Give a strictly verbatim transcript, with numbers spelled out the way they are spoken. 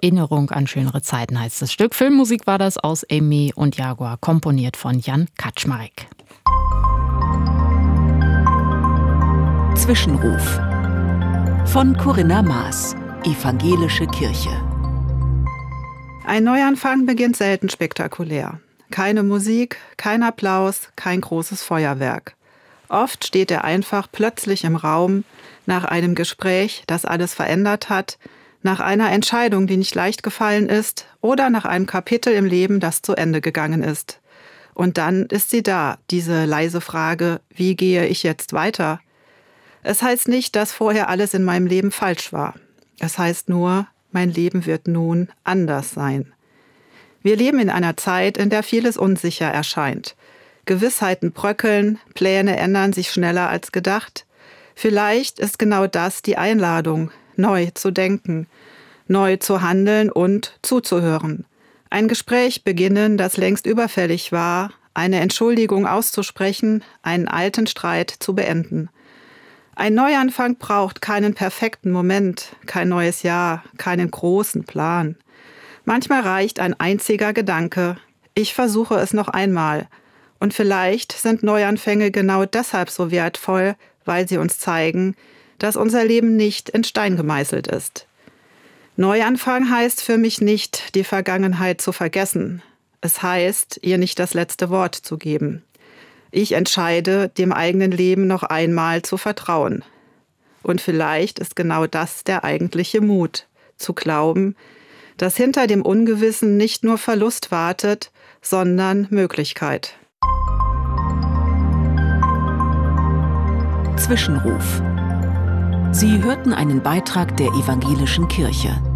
Erinnerung an schönere Zeiten heißt das Stück. Filmmusik war das aus Aimee und Jaguar, komponiert von Jan Kaczmarek. Zwischenruf von Corinna Maas, Evangelische Kirche. Ein Neuanfang beginnt selten spektakulär. Keine Musik, kein Applaus, kein großes Feuerwerk. Oft steht er einfach plötzlich im Raum, nach einem Gespräch, das alles verändert hat, nach einer Entscheidung, die nicht leicht gefallen ist, oder nach einem Kapitel im Leben, das zu Ende gegangen ist. Und dann ist sie da, diese leise Frage, wie gehe ich jetzt weiter? Es heißt nicht, dass vorher alles in meinem Leben falsch war. Es heißt nur, mein Leben wird nun anders sein. Wir leben in einer Zeit, in der vieles unsicher erscheint. Gewissheiten bröckeln, Pläne ändern sich schneller als gedacht. Vielleicht ist genau das die Einladung, neu zu denken, neu zu handeln und zuzuhören. Ein Gespräch beginnen, das längst überfällig war, eine Entschuldigung auszusprechen, einen alten Streit zu beenden. Ein Neuanfang braucht keinen perfekten Moment, kein neues Jahr, keinen großen Plan. Manchmal reicht ein einziger Gedanke, ich versuche es noch einmal. Und vielleicht sind Neuanfänge genau deshalb so wertvoll, weil sie uns zeigen, dass unser Leben nicht in Stein gemeißelt ist. Neuanfang heißt für mich nicht, die Vergangenheit zu vergessen. Es heißt, ihr nicht das letzte Wort zu geben. Ich entscheide, dem eigenen Leben noch einmal zu vertrauen. Und vielleicht ist genau das der eigentliche Mut, zu glauben, dass hinter dem Ungewissen nicht nur Verlust wartet, sondern Möglichkeit. Zwischenruf. Sie hörten einen Beitrag der Evangelischen Kirche.